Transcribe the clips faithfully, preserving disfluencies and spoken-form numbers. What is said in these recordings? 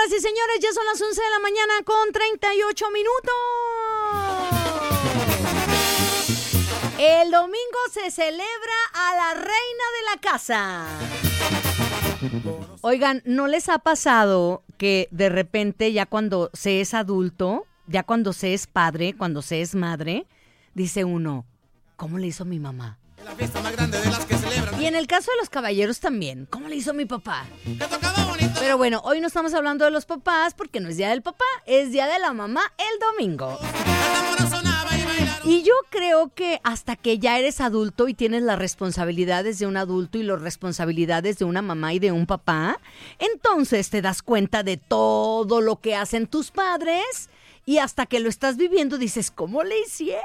Señoras y señores, ya son las once de la mañana con treinta y ocho minutos. El domingo se celebra a la reina de la casa. Oigan, ¿no les ha pasado que de repente ya cuando se es adulto, ya cuando se es padre, cuando se es madre, dice uno, ¿cómo le hizo mi mamá? La fiesta más grande de las que celebran. Y en el caso de los caballeros también, ¿cómo le hizo mi papá? Pero bueno, hoy no estamos hablando de los papás porque no es día del papá, es día de la mamá el domingo. Y yo creo que hasta que ya eres adulto y tienes las responsabilidades de un adulto y las responsabilidades de una mamá y de un papá, entonces te das cuenta de todo lo que hacen tus padres y hasta que lo estás viviendo dices, ¿cómo le hicieron?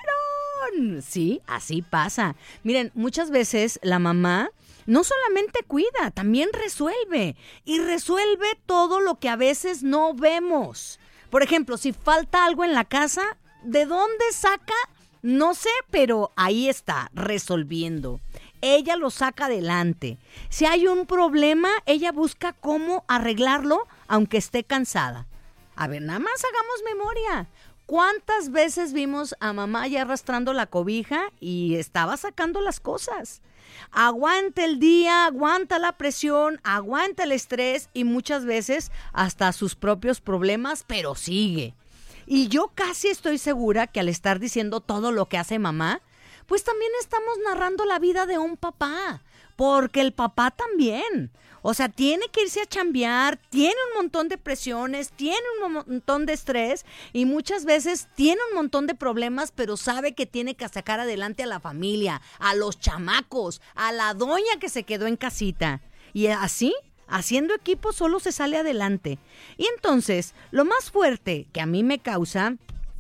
Sí, así pasa. Miren, muchas veces la mamá no solamente cuida, también resuelve. Y resuelve todo lo que a veces no vemos. Por ejemplo, si falta algo en la casa, ¿de dónde saca? No sé, pero ahí está, resolviendo. Ella lo saca adelante. Si hay un problema, ella busca cómo arreglarlo, aunque esté cansada. A ver, nada más hagamos memoria. ¿Cuántas veces vimos a mamá ya arrastrando la cobija y estaba sacando las cosas? Aguanta el día, aguanta la presión, aguanta el estrés y muchas veces hasta sus propios problemas, pero sigue. Y yo casi estoy segura que al estar diciendo todo lo que hace mamá, pues también estamos narrando la vida de un papá, porque el papá también. O sea, tiene que irse a chambear, tiene un montón de presiones, tiene un montón de estrés y muchas veces tiene un montón de problemas, pero sabe que tiene que sacar adelante a la familia, a los chamacos, a la doña que se quedó en casita. Y así, haciendo equipo, solo se sale adelante. Y entonces, lo más fuerte que a mí me causa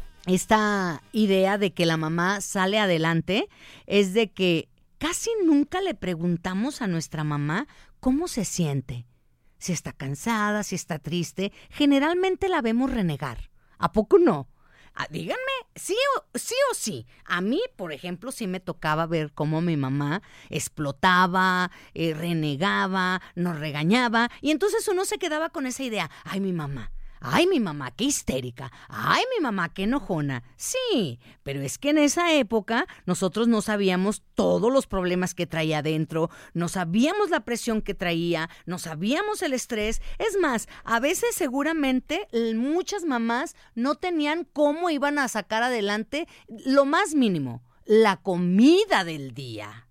esta idea de que la mamá sale adelante es de que casi nunca le preguntamos a nuestra mamá cómo se siente. Si está cansada, si está triste, generalmente la vemos renegar. ¿A poco no? Ah, díganme, sí o, sí o sí. A mí, por ejemplo, sí me tocaba ver cómo mi mamá explotaba, eh, renegaba, nos regañaba. Y entonces uno se quedaba con esa idea. Ay, mi mamá. Ay, mi mamá, qué histérica. Ay, mi mamá, qué enojona. Sí, pero es que en esa época nosotros no sabíamos todos los problemas que traía adentro, no sabíamos la presión que traía, no sabíamos el estrés. Es más, a veces seguramente muchas mamás no tenían cómo iban a sacar adelante lo más mínimo, la comida del día.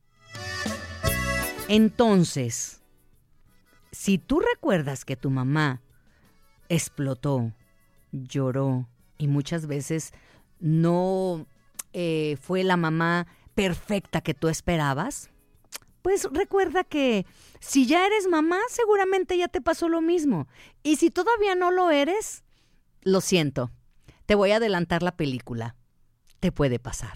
Entonces, si tú recuerdas que tu mamá explotó, lloró y muchas veces no eh, fue la mamá perfecta que tú esperabas, pues recuerda que si ya eres mamá, seguramente ya te pasó lo mismo. Y si todavía no lo eres, lo siento, te voy a adelantar la película. Te puede pasar.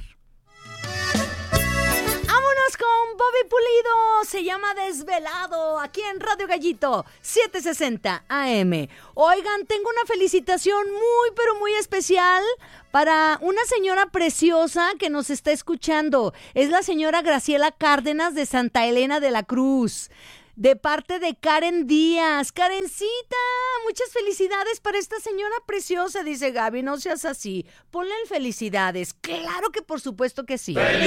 Con Bobby Pulido, se llama Desvelado, aquí en Radio Gallito, setecientos sesenta A M. Oigan, tengo una felicitación muy, pero muy especial para una señora preciosa que nos está escuchando. Es la señora Graciela Cárdenas de Santa Elena de la Cruz. De parte de Karen Díaz. Karencita, muchas felicidades para esta señora preciosa, dice Gaby, no seas así. Ponle el felicidades. Claro que por supuesto que sí.